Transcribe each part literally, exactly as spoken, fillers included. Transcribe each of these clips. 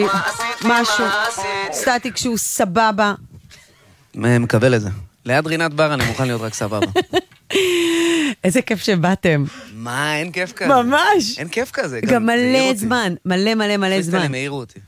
משהו, סטטיק שהוא סבבה. מקבל את זה. ליד רינת בר אני מוכן להיות רק סבבה. איזה כיף שבאתם. מה, אין כיף כזה. ממש. אין כיף כזה. גם מלא זמן, מלא מלא מלא זמן. הם העירו אותי.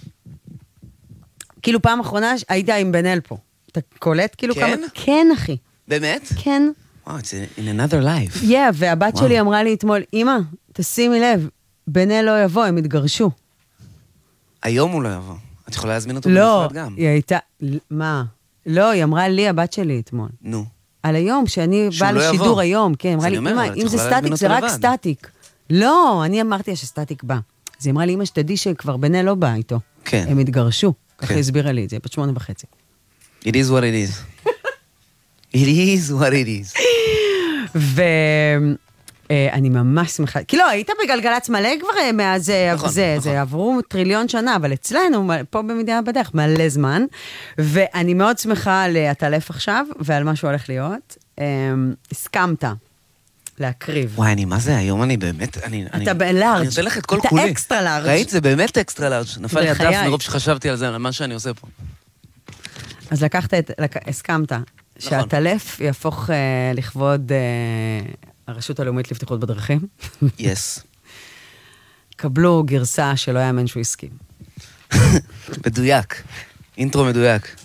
כאילו פעם אחרונה הייתה עם בן אל פה. אתה קולט כאילו כמה... כן? כן, אחי. באמת? כן. וואו, it's in another life. Yeah, והבת שלי אמרה לי אתמול, אמא, תשימי לב, בן אל לא יבוא, הם התגרשו. היום הוא לא יבוא. את יכולה להזמין אותו לא, בנפרד גם. היא הייתה... מה? לא, היא אמרה לי, הבת שלי אתמול. נו. על היום, שאני באה לשידור היום, כן, אמרה לי, אמא, אם זה סטטיק, זה רק סטטיק. לא, אני אמרתי שסטטיק בא. אז היא אמרה לי, אמא, שתדעי שכבר בן אל לא בא איתו. כן. הם התגרשו. ככה הסבירה לי את זה, בת שמונה וחצי. It is what it is. It is what it is. ואני ממש שמחה, כי לא, היית בגלגלצ מלא כבר מאז זה, זה עברו טריליון שנה, אבל אצלנו, פה במדינה בדרך, מלא זמן, ואני מאוד שמחה להתעלף עכשיו, ועל מה שהוא הולך להיות. הסכמת להקריב. וואי, אני, מה זה, היום אני באמת, אני... אתה בלארג'. אני נותן לך את כל כולי. אתה אקסטרה לארג'. ראית? זה באמת אקסטרה לארג'. נפל לי הדף מרוב שחשבתי על זה, על מה שאני עושה פה. אז לקחת את, הסכמת, שהתעלף יהפוך לכבוד הרשות הלאומית לבטיחות בדרכים. יס. קבלו גרסה שלא יאמן שהוא הסכים. מדויק. אינטרו מדויק.